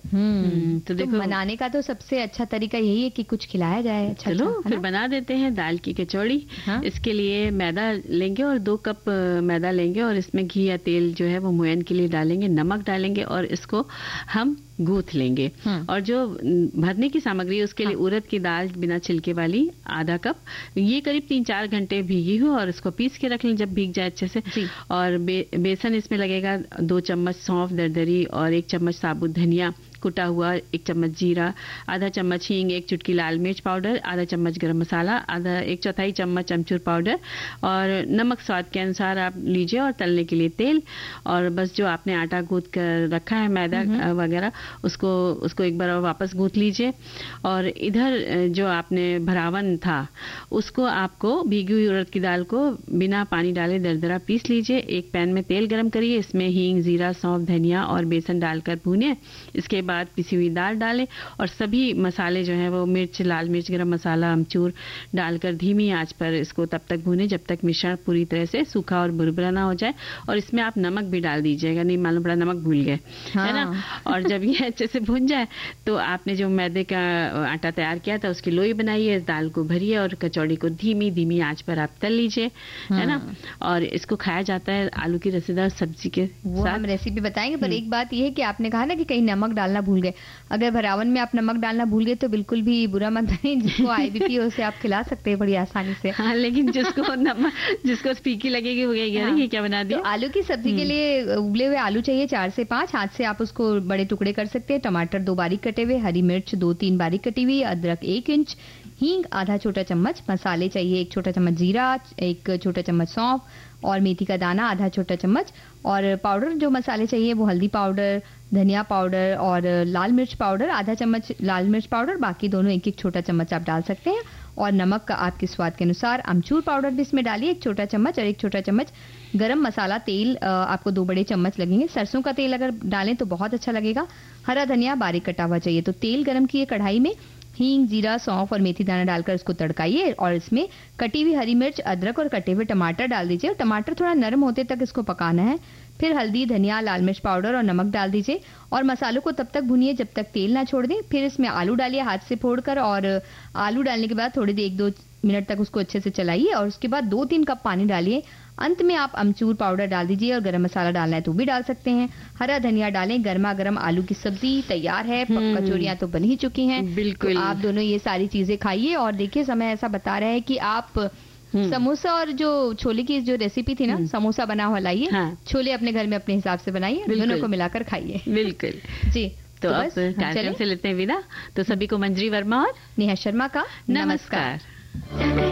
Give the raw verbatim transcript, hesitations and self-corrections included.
हम्म तो तो देखो, मनाने का तो सबसे अच्छा तरीका यही है कि कुछ खिलाया जाए। अच्छा, चलो अच्छा, फिर बना देते हैं दाल की कचौड़ी। हाँ? इसके लिए मैदा लेंगे और दो कप अ, मैदा लेंगे और इसमें घी या तेल जो है वो मोयन के लिए डालेंगे, नमक डालेंगे और इसको हम गूंथ लेंगे। हम्म, और जो न, भरने की सामग्री है उसके लिए हाँ, उड़द की दाल बिना छिलके वाली आधा कप, ये करीब तीन चार घंटे भीगी हो और इसको पीस के रख लें जब भीग जाए अच्छे से। जी, और बे, बेसन इसमें लगेगा दो चम्मच सौंफ दरदरी और एक चम्मच साबुत धनिया कुटा हुआ, एक चम्मच जीरा, आधा चम्मच हींग, एक चुटकी लाल मिर्च पाउडर, आधा चम्मच गरम मसाला, आधा एक चौथाई चम्मच अमचूर पाउडर और नमक स्वाद के अनुसार आप लीजिए और तलने के लिए तेल। और बस जो आपने आटा गूंथ कर रखा है मैदा हम्म, वगैरह उसको उसको एक बार और वापस गूंथ लीजिए। और इधर जो आपने भरावन था उसको आपको भीगी हुई उड़द की दाल को बिना पानी डाले दरदरा पीस लीजिए। एक पैन में तेल गरम करिए, इसमें हींग, जीरा, सौंफ, धनिया और बेसन डालकर भूनिए। इसके बाद पिसी हुई दाल डालें और सभी मसाले जो हैं वो मिर्च, लाल मिर्च, गरम मसाला, अमचूर डालकर धीमी आंच पर इसको तब तक भूनें जब तक मिश्रण पूरी तरह से सूखा और बुरबुरा ना हो जाए। और इसमें आप नमक भी डाल दीजिएगा, नहीं मालूम पड़ा नमक भूल गए, हाँ, है ना। और जब ये अच्छे से भुन जाए तो आपने जो मैदे का आटा तैयार किया था उसकी लोई बनाइए, दाल को भरिए और कचौड़ी को धीमी धीमी आंच पर आप तल लीजिए, है ना। और इसको खाया जाता है आलू की रसेदार सब्जी के वो साथ। हम रेसिपी बताएंगे, पर एक बात ये है कि आपने कहा ना कि कहीं नमक डालना भूल गए। अगर भरावन में आप नमक डालना भूल गए तो बिल्कुल भी बुरा मत मानिए, जिसको आईबीपी है उसे आप खिला सकते हैं बड़ी आसानी से। हाँ, लेकिन जिसको नमक जिसको फीकी लगेगी वो कहेगी अरे हाँ, ये क्या बना दिया। तो आलू की सब्जी के लिए उबले हुए आलू चाहिए चार से पांच, हाथ से आप उसको बड़े टुकड़े कर सकते हैं। टमाटर दो बारीक कटे हुए, हरी मिर्च दो तीन बारीक कटी हुई, अदरक एक इंच, हींग आधा छोटा चम्मच, मसाले चाहिए एक छोटा चम्मच जीरा, एक छोटा चम्मच सौंफ और मेथी का दाना आधा छोटा चम्मच। और पाउडर जो मसाले चाहिए वो हल्दी पाउडर, धनिया पाउडर और लाल मिर्च पाउडर आधा चम्मच लाल मिर्च पाउडर, बाकी दोनों एक एक छोटा चम्मच आप डाल सकते हैं। और नमक का आपके स्वाद के अनुसार, अमचूर पाउडर भी इसमें डालिए एक छोटा चम्मच और एक छोटा चम्मच गरम मसाला तेल आपको दो बड़े चम्मच लगेंगे। सरसों का तेल अगर डालें तो बहुत अच्छा लगेगा। हरा धनिया बारीक कटा हुआ चाहिए। तो तेल गरम किए कढ़ाई में, हींग, जीरा, सौंफ और मेथी दाना डालकर उसको तड़काइए और इसमें कटी हुई हरी मिर्च, अदरक और कटे हुए टमाटर डाल दीजिए। और टमाटर थोड़ा नरम होते तक इसको पकाना है। फिर हल्दी, धनिया, लाल मिर्च पाउडर और नमक डाल दीजिए और मसालों को तब तक भूनिए जब तक तेल ना छोड़ दें। फिर इसमें आलू डालिए हाथ से फोड़कर और आलू डालने के बाद थोड़ी देर एक दो मिनट तक उसको अच्छे से चलाइए और उसके बाद दो तीन कप पानी डालिए। अंत में आप अमचूर पाउडर डाल दीजिए और गरम मसाला डालना है तो भी डाल सकते हैं। हरा धनिया डालें। गर्मा गर्म आलू की सब्जी तैयार है। कचौरियां तो बन ही चुकी हैं। बिल्कुल, तो आप दोनों ये सारी चीजें खाइए। और देखिए समय ऐसा बता रहा है कि आप समोसा और जो छोले की जो रेसिपी थी ना, समोसा बना हुआ लाइए, हाँ। छोले अपने घर में अपने हिसाब से बनाइए, दोनों को मिलाकर खाइए। बिल्कुल जी। तो, तो अब कार्यक्रम से लेते हैं विदा। तो सभी को मंजरी वर्मा और नेहा शर्मा का नमस्कार।